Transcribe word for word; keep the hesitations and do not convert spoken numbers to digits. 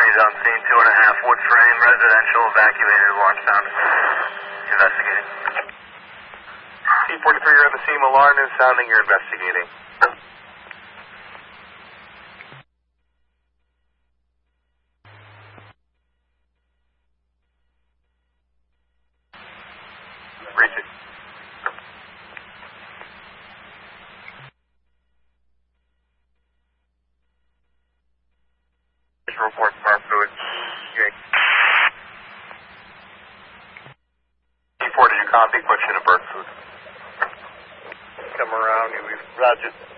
Army's on scene, two and a half, wood frame, residential, evacuated, launch sound. Investigating. C forty-three, you're on the scene, alarm is sounding, you're investigating. Reach it. Report fire fluid. C four, do you copy? Push in a burn food. Come around, you. Roger.